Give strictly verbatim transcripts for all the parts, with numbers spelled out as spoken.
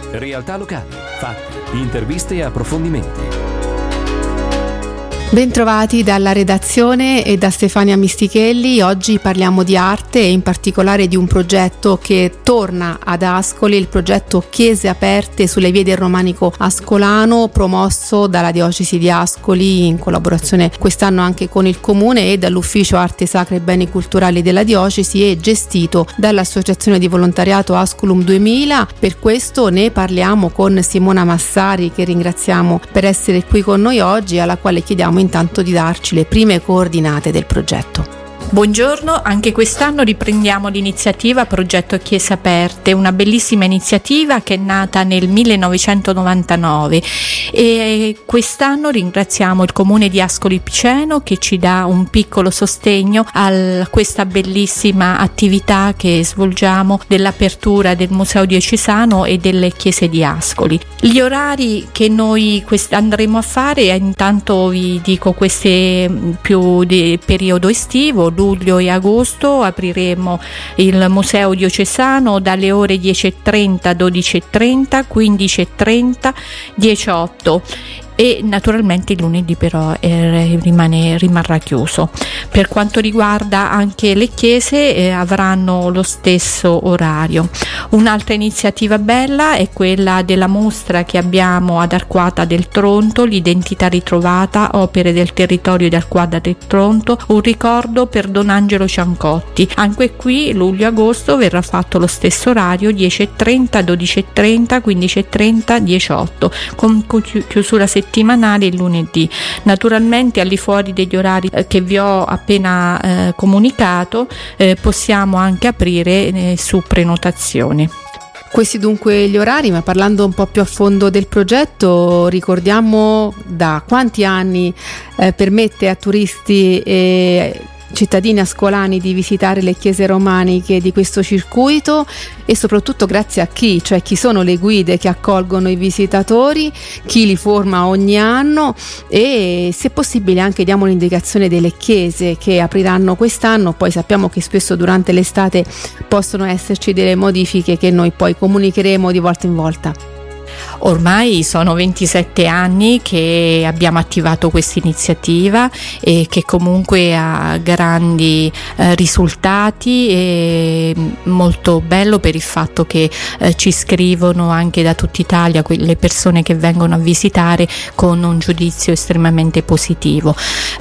realtà locali, fatti, interviste e approfondimenti. Bentrovati dalla redazione e da Stefania Mistichelli. Oggi parliamo di arte e in particolare di un progetto che torna ad Ascoli, il progetto Chiese Aperte sulle vie del Romanico Ascolano, promosso dalla Diocesi di Ascoli in collaborazione quest'anno anche con il Comune e dall'Ufficio Arte Sacra e Beni Culturali della Diocesi e gestito dall'Associazione di Volontariato Asculum duemila. Per questo ne parliamo con Simona Massari, che ringraziamo per essere qui con noi oggi, alla quale chiediamo intanto di darci le prime coordinate del progetto. Buongiorno, anche quest'anno riprendiamo l'iniziativa Progetto Chiese Aperte, una bellissima iniziativa che è nata nel millenovecentonovantanove e quest'anno ringraziamo il Comune di Ascoli Piceno che ci dà un piccolo sostegno a questa bellissima attività che svolgiamo dell'apertura del Museo Diocesano e delle Chiese di Ascoli. Gli orari che noi andremo a fare, intanto vi dico queste più di periodo estivo, luglio e agosto apriremo il Museo Diocesano dalle ore dieci e trenta, dodici e trenta, quindici e trenta, diciotto e naturalmente il lunedì però eh, rimane, rimarrà chiuso. Per quanto riguarda anche le chiese eh, avranno lo stesso orario. Un'altra iniziativa bella è quella della mostra che abbiamo ad Arquata del Tronto, l'identità ritrovata, opere del territorio di Arquata del Tronto, un ricordo per Don Angelo Ciancotti. Anche qui luglio-agosto verrà fatto lo stesso orario, dieci e trenta, dodici e trenta, quindici e trenta, diciotto, con chiusura settimanale il lunedì. Naturalmente al di fuori degli orari eh, che vi ho appena eh, comunicato eh, possiamo anche aprire eh, su prenotazione. Questi dunque gli orari, ma parlando un po' più a fondo del progetto, ricordiamo da quanti anni eh, permette a turisti e cittadini ascolani di visitare le chiese romaniche di questo circuito e soprattutto grazie a chi, cioè chi sono le guide che accolgono i visitatori, chi li forma ogni anno e se possibile anche diamo l'indicazione delle chiese che apriranno quest'anno. Poi sappiamo che spesso durante l'estate possono esserci delle modifiche che noi poi comunicheremo di volta in volta. Ormai sono ventisette anni che abbiamo attivato questa iniziativa e che comunque ha grandi eh, risultati e molto bello per il fatto che eh, ci scrivono anche da tutta Italia le persone che vengono a visitare con un giudizio estremamente positivo.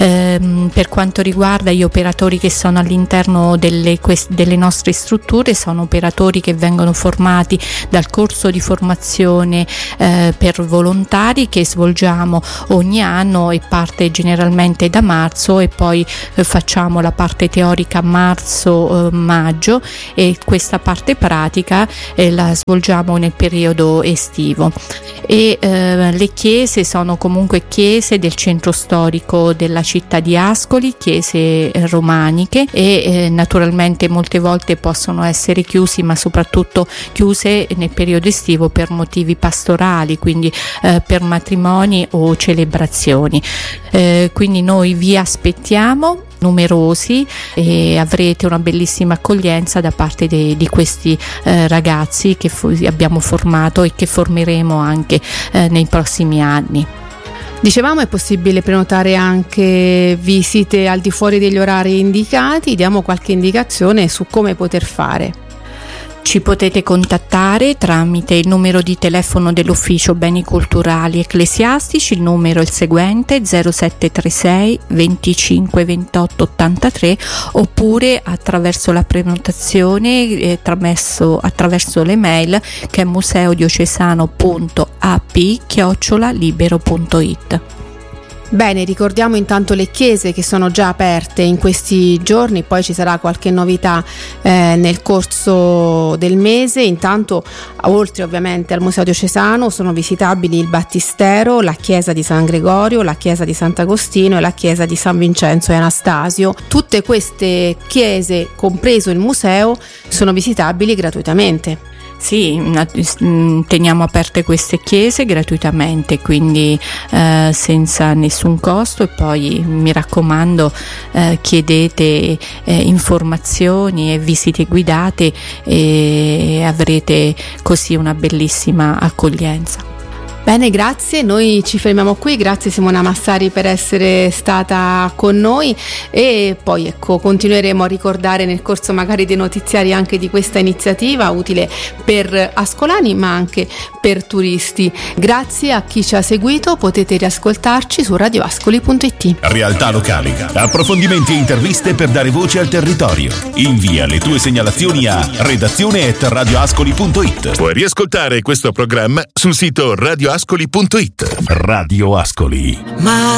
Ehm, per quanto riguarda gli operatori che sono all'interno delle, quest- delle nostre strutture, sono operatori che vengono formati dal corso di formazione Eh, per volontari che svolgiamo ogni anno e parte generalmente da marzo e poi eh, facciamo la parte teorica a marzo-maggio eh, e questa parte pratica eh, la svolgiamo nel periodo estivo. E eh, le chiese sono comunque chiese del centro storico della città di Ascoli, chiese eh, romaniche e eh, naturalmente molte volte possono essere chiusi, ma soprattutto chiuse nel periodo estivo per motivi pastorali, quindi eh, per matrimoni o celebrazioni. Eh, quindi noi vi aspettiamo numerosi e avrete una bellissima accoglienza da parte de, di questi eh, ragazzi che fu- abbiamo formato e che formeremo anche eh, nei prossimi anni. Dicevamo è possibile prenotare anche visite al di fuori degli orari indicati, diamo qualche indicazione su come poter fare. Ci potete contattare tramite il numero di telefono dell'Ufficio Beni Culturali Ecclesiastici, il numero è il seguente zero sette tre sei venticinque ventotto ottantatré, oppure attraverso la prenotazione eh, attraverso, attraverso le mail che è museodiocesano punto a p chiocciola libero punto it. Bene, ricordiamo intanto le chiese che sono già aperte in questi giorni, poi ci sarà qualche novità eh, nel corso del mese. Intanto, oltre ovviamente al Museo Diocesano, sono visitabili il Battistero, la chiesa di San Gregorio, la chiesa di Sant'Agostino e la chiesa di San Vincenzo e Anastasio. Tutte queste chiese, compreso il museo, sono visitabili gratuitamente. Sì, teniamo aperte queste chiese gratuitamente, quindi eh, senza nessun costo, e poi mi raccomando eh, chiedete eh, informazioni e visite guidate e avrete così una bellissima accoglienza. Bene, grazie, noi ci fermiamo qui, grazie Simona Massari per essere stata con noi, e poi ecco continueremo a ricordare nel corso magari dei notiziari anche di questa iniziativa utile per ascolani ma anche per turisti. Grazie a chi ci ha seguito, potete riascoltarci su radioascoli punto it. Realtà locali, approfondimenti e interviste per dare voce al territorio. Invia le tue segnalazioni a redazione at radioascoli punto it. Puoi riascoltare questo programma sul sito radioascoli punto it. Radio Ascoli. Ma